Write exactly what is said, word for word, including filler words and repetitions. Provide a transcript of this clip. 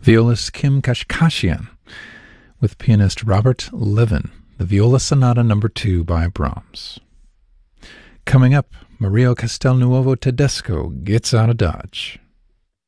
Violist Kim Kashkashian with pianist Robert Levin, the Viola Sonata number two by Brahms. Coming up, Mario Castelnuovo Tedesco gets out of Dodge.